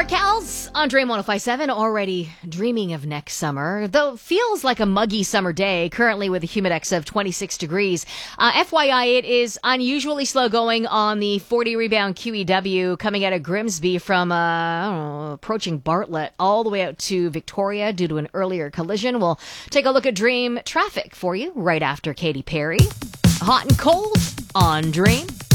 NorCal's on Dream 105.7, already dreaming of next summer, though it feels like a muggy summer day, currently with a humidex of 26 degrees. FYI, it is unusually slow going on the 40 rebound QEW coming out of Grimsby from, approaching Bartlett all the way out to Victoria due to an earlier collision. We'll take a look at Dream traffic for you right after Katy Perry. Hot and cold on Dream.